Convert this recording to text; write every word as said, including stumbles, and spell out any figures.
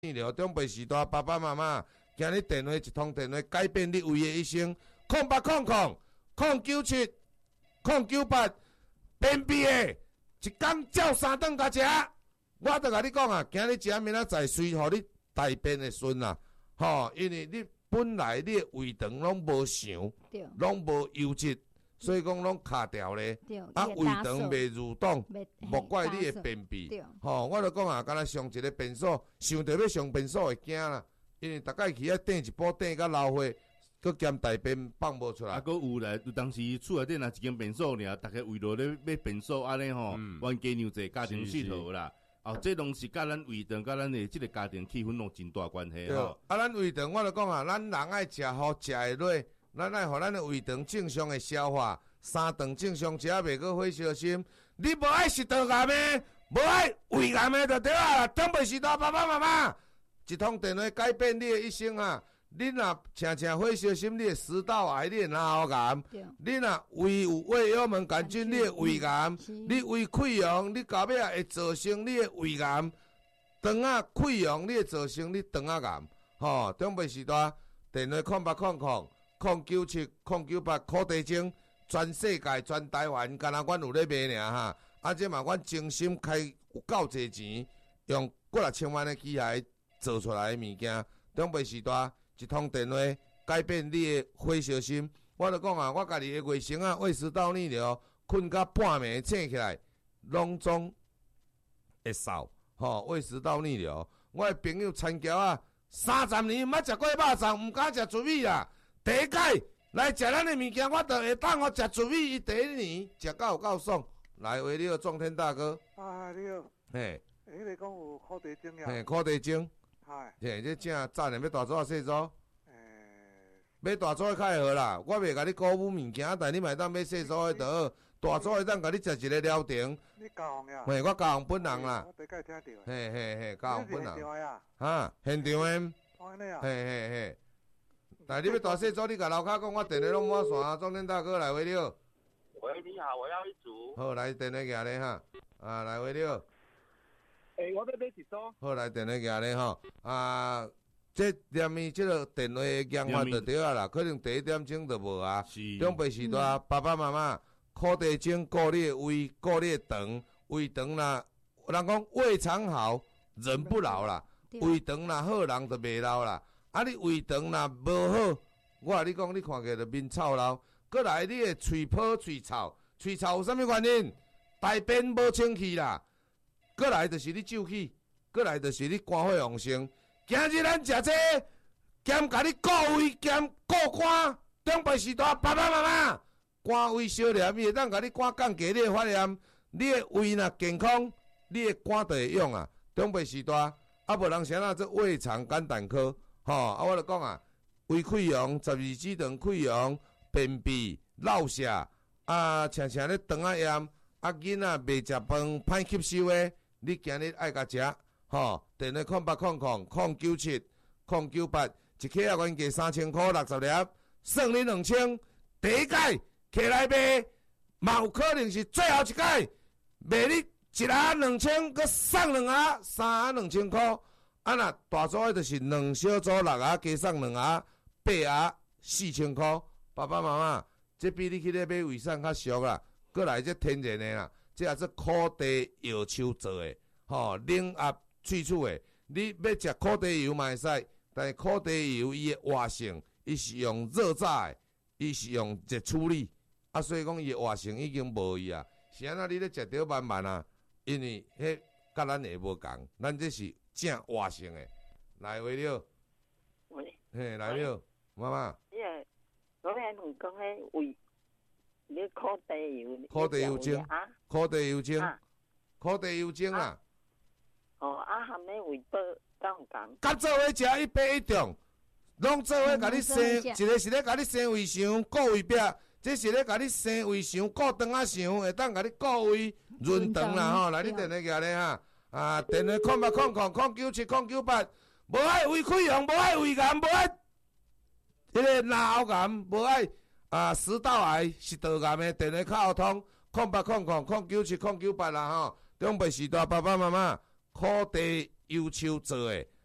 了，长辈时代爸爸妈妈，今日电话一通电话改变你为的一生。空八空空空九七空九八，便秘的，一工照三顿甲食。我著甲你讲啊，今日食明仔载随互你大便的顺啊，吼，因为你本来你的胃肠拢无常，拢无优质。所以讲，拢卡掉咧，啊，胃肠未蠕动，莫怪你会便秘。吼，我著讲啊，敢若上一个便所，想着要上便所会惊啦，因为逐概去遐垫一补垫到老花，佮兼大便放无出来。 啊，佮有来，有当时厝内底若一间便所尔，逐个为了咧要便所安尼吼，冤家娘济家庭佚佗啦。哦，这拢是甲咱胃肠、甲咱的即个家庭气氛有真大关系吼。 啊，咱胃肠，我著讲啊，咱人爱食好食的落。咱爱互咱的胃肠正常的消化，三顿正常食袂阁火烧心。你无爱食道癌的，无爱胃癌的就对啊！长辈时代爸爸妈妈一通电话改变你的一生啊！你若常常火烧心，你的食道癌，你的脑癌，你若胃有胃幽门杆菌，你的胃癌，你胃溃疡，你到尾啊会造成你的胃癌，肠啊溃疡，你会造成你肠啊癌。吼，长辈时代电话空八空空。零九七零九八苦地精，全世界全台湾，敢若阮有咧卖尔哈。啊，这嘛，阮精心开有够济钱，用几啊千万的机械做出来的物件。长辈时代一通电话改变你的火烧心。我著讲啊，我家己的卫生啊，胃食道逆流，困到半暝醒起来，拢总会扫。吼、哦，胃食道逆流。我的朋友参交啊，三十年毋捌食过肉粽，毋敢食猪米啦。第一届来食咱的物件，我著会当互食猪米。伊第一年食到有够爽。来，为了壮天大哥。 啊，你好。 嘿。 迄个讲有苦地精呀。 嘿，苦地精。 嗨。 嘿，这正赞的，要大组啊，细组？ 诶。 买大组的较会好啦，我袂甲你鼓舞物件，但你嘛会当买细组的就好。大组会当甲你食一个疗程。 你教呀？ 嘿，我教本人啦。 我第一届听到。 嘿嘿嘿，教本人。 现场呀？ 哈，现场的。 哦，安尼啊。 嘿嘿嘿。来，你要大细组，你甲楼骹讲，我电话拢满线啊！壮天大哥来，喂了。 喂，你好，我要一组。 好，来电话举咧哈，啊，来喂了。 诶、欸，我要买一组。 好，来电话举咧吼，啊，这念伊这个电话的讲法就对啊啦，可能第一点钟就无啊。 是。 长辈时代，嗯、爸爸妈妈苦地精顾你的胃，顾你的肠，胃肠若人讲胃肠好，人不老啦。胃肠若好，人就袂老啦。啊！你胃肠若无好，我甲你讲，你看起来就面臭老。过来，你的喙泡、喙臭，喙臭有啥物原因？大便无清气啦。过来就是你皱气，过来就是你肝火旺盛。今日咱食这，兼甲你顾胃，兼顾肝。长辈时代，爸爸妈妈，肝胃烧炎，伊会当甲你肝降低，你会发炎。你的胃若健康，你的肝就会用啊。长辈时代，啊无人啥啊，这胃肠肝胆科。吼、哦，啊，我著讲啊，胃溃疡、十二指肠溃疡、便秘、落瀉，啊，常常咧肠仔炎，啊，囡仔袂食饭，歹吸收诶，你今日爱甲食，吼、哦，电话空八空空空九七空九八，一克啊，原价三千块六十粒，算你两千，第一届起来卖，嘛有可能是最后一届，卖你一盒两千，佮送两盒，三盒两千块。啊，若大组的就是两小组六盒，加送两盒，八盒四千块。爸爸妈妈，这比你去咧买胃散较俗啦。过来这天然的啦，这也是苦地药树做的，吼、哦，冷压萃取的。你要食苦地油嘛会使，但是苦地油伊的活性，伊是用热炸的，伊是用热处理，啊，所以讲伊的活性已经无伊啊。是安那你咧食着慢慢啊，因为迄甲咱会无共，咱这是。正活性的，来喂了， 喂， 嘿，来了，妈妈。 你个，我遐问讲迄胃，你苦地油， 苦地油精，苦地油精，苦地油精啊。 哦，啊，含迄胃宝敢有共？ 甲做伙食一百一中，拢做伙甲你生，一个是咧甲你生胃肠、顾胃壁，这是咧甲你生胃肠、顾肠仔肠，会当甲你顾胃润肠啦吼。来，你电话举咧哈。啊！电话空八空空空九七空九八，无爱胃溃疡，无爱胃癌，无爱迄个脑癌，无爱啊食道癌、食道癌的电话较互通，空八空空空九七空九八啦吼。长辈时代爸爸妈妈苦地优秀做的，